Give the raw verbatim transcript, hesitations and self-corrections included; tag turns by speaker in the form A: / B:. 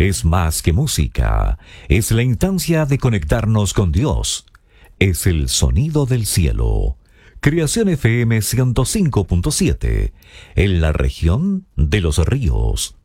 A: es más que música, es la instancia de conectarnos con Dios, es el sonido del cielo. Creación F M ciento cinco punto siete, en la región de Los Ríos.